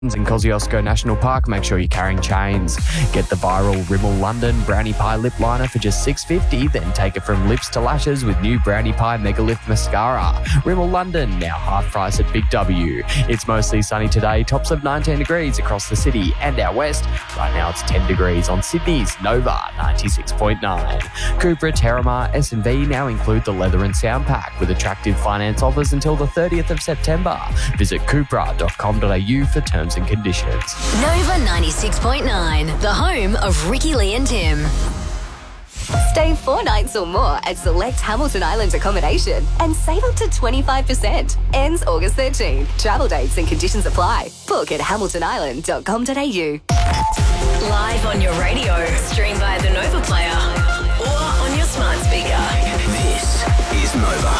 in Kosciuszko National Park, make sure you're carrying chains. Get the viral Rimmel London Brownie Pie Lip Liner for just $6.50, then take it from lips to lashes with new Brownie Pie Mega Lift Mascara. Rimmel London, now half price at Big W. It's mostly sunny today, tops of 19 degrees across the city and out west. Right now it's 10 degrees on Sydney's Nova 96.9. Cupra, Terramar, S&V now include the leather and sound pack with attractive finance offers until the 30th of September. Visit cupra.com.au for terms and conditions. Nova 96.9, the home of Ricky Lee and Tim. Stay 4 nights or more at select Hamilton Island accommodation and save up to 25%. Ends August 13th. Travel dates and conditions apply. Book at hamiltonisland.com.au. Live on your radio, stream via the Nova Player or on your smart speaker. This is Nova.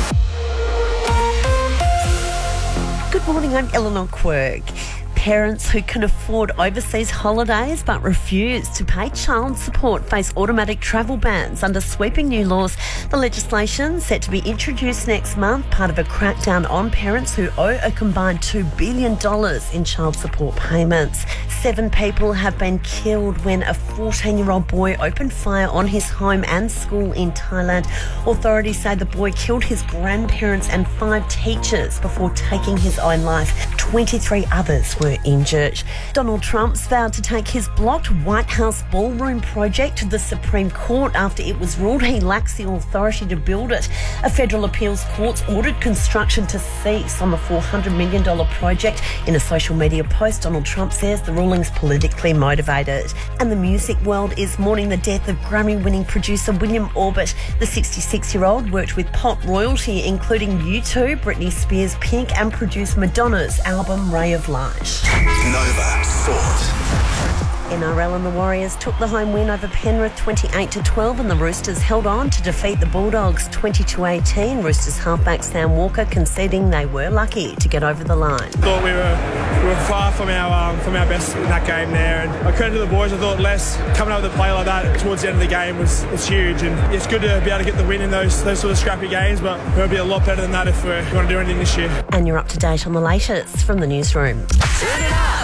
Good morning, I'm Eleanor Quirk. Parents who can afford overseas holidays but refuse to pay child support face automatic travel bans under sweeping new laws. The legislation set to be introduced next month, part of a crackdown on parents who owe a combined $2 billion in child support payments. 7 people have been killed when a 14-year-old boy opened fire on his home and school in Thailand. Authorities say the boy killed his grandparents and 5 teachers before taking his own life. 23 others were injured. Donald Trump's vowed to take his blocked White House ballroom project to the Supreme Court after it was ruled he lacks the authority to build it. A federal appeals court's ordered construction to cease on the $400 million project. In a social media post, Donald Trump says the ruling's politically motivated. And the music world is mourning the death of Grammy-winning producer William Orbit. The 66-year-old worked with pop royalty, including U2, Britney Spears, Pink, and produced Madonna's album Ray of Light. Nova Sport. NRL and the Warriors took the home win over Penrith 28-12 and the Roosters held on to defeat the Bulldogs 20-18. Roosters halfback Sam Walker conceding they were lucky to get over the line. Thought we were far from our best in that game there, and I credit to the boys. I thought Les coming up with a play like that towards the end of the game was huge, and it's good to be able to get the win in those sort of scrappy games, but we'll be a lot better than that if we want to do anything this year. And you're up to date on the latest from the newsroom. Turn it up!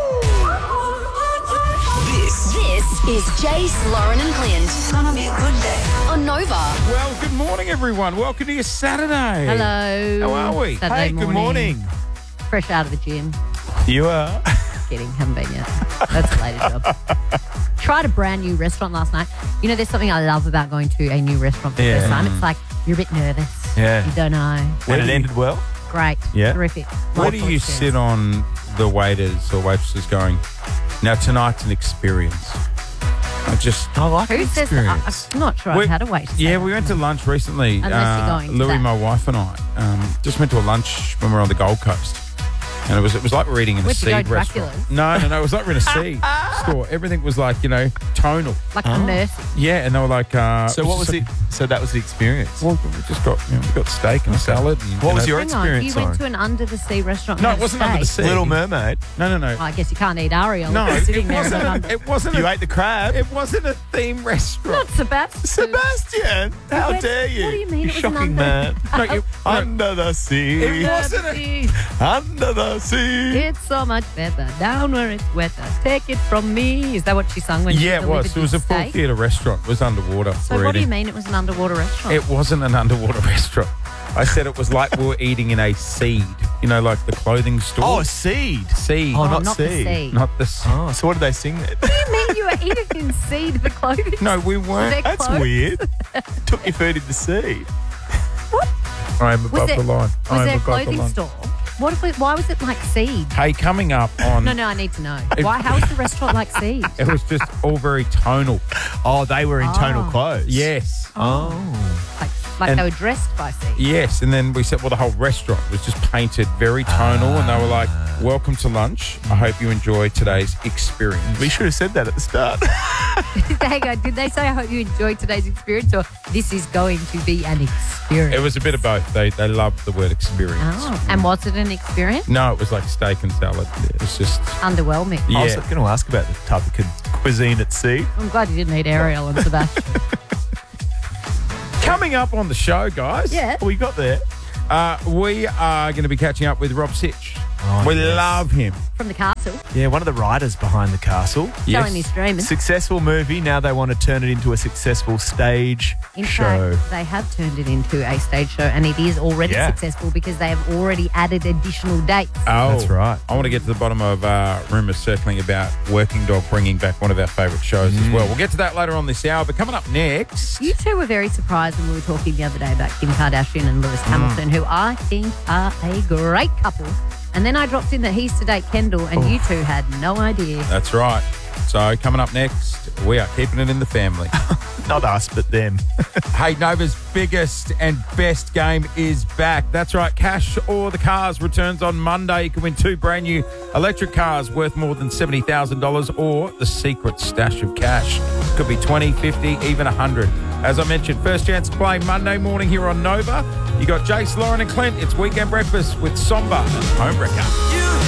This is Jace, Lauren and Clint. It's gonna be a good day. On Nova. Well, good morning, everyone. Welcome to your Saturday. Hello. How are we? Saturday Good morning. Fresh out of the gym. You are? Kidding, haven't been yet. That's a later job. Tried a brand new restaurant last night. You know, there's something I love about going to a new restaurant for the first time. It's like you're a bit nervous. Yeah. You don't know. When it ended well? Great. Yeah. Terrific. Where do you sit on the waiters or waitresses going, now tonight's an experience? I like Who the says experience. I'm not sure I've had a wait. Yeah, we went to lunch recently. Unless you're going to Louie, that. my wife and I, just went to a lunch when we were on the Gold Coast. And it was like we're eating in a Where'd you go, seed restaurant. Dracula's? No. It was like we're in a seed store. Everything was like, tonal. Like immersive. Yeah, and they were like... So what was it? So that was the experience? Well, we just got, we got steak and salad. And, What was your Hang on, experience? you went to an under-the-sea restaurant. No, and it had wasn't under the steak? sea. Little Mermaid? No. Well, I guess you can't eat Ariel. No, if you're sitting there. it wasn't. You ate the crab? It wasn't a theme restaurant. Not Sebastian. Sebastian! How Wait, dare you? what do you mean it was an Shocking under- man. No, Under the sea. It wasn't Under the sea. It's so much better down where it's wetter. Take it from me. Is that what she sung when she Yeah, it delivered was. It was you a full steak? theatre restaurant. It was underwater. So what do you mean it was an underwater restaurant? It wasn't an underwater restaurant. I said it was like we were eating in a seed. You know, like the clothing store. Oh, a seed. Seed. Oh, not not the seed. sea. Not the seed. Oh, so what did they sing there? What do you mean you were eating in seed the clothing? No, we weren't. Their That's clothes? weird. Took your food in the sea. I'm above the line. Was I'm there a above the clothing line. store? Why was it like seed? Hey, coming up on... No, I need to know. Why? How was the restaurant like seed? It was just all very tonal. Oh, they were in tonal Oh. clothes. Yes. Oh. Like And- they were dressed by seed. Yes, and then we said, well, the whole restaurant was just painted very tonal, and they were like, welcome to lunch. I hope you enjoy today's experience. We should have said that at the start. Hang on, did they say, I hope you enjoyed today's experience, or this is going to be an experience? It was a bit of both. They loved the word experience. Oh, and was it an experience? No, it was like steak and salad. It was just, Underwhelming. yeah. I was going to ask about the type of cuisine at sea. I'm glad you didn't eat Ariel and Sebastian. Coming up on the show, guys. Yeah. What we got there? We are going to be catching up with Rob Sitch Oh, We yes. love him. From the castle, Yeah, one of the writers behind The Castle. showing his dream. Successful movie. Now they want to turn it into a successful stage In show. fact, they have turned it into a stage show, and it is already Yeah. successful because they have already added additional dates. Oh, That's right. I want to get to the bottom of rumours circling about Working Dog bringing back one of our favourite shows as well. We'll get to that later on this hour. But coming up next, You two were very surprised when we were talking the other day about Kim Kardashian and Lewis Hamilton, who I think are a great couple. And then I dropped in that he's to date Kendall, and you two had no idea. that's right. So coming up next, we are keeping it in the family. Not us, but them. Hey, Nova's biggest and best game is back. That's right. Cash or the Cars returns on Monday. You can win 2 brand new electric cars worth more than $70,000 or the secret stash of cash. Could be 20, 50, even 100. As I mentioned, first chance to play Monday morning here on Nova. You got Jace, Lauren and Clint. It's Weekend Breakfast with Somba and Homebreaker.